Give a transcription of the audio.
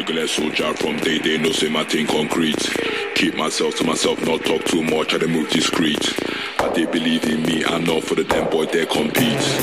regular soldier from day, they know say my thing concrete. Keep myself to myself, not talk too much, I dey move discreet. But they believe in me, I know for the damn boy they compete.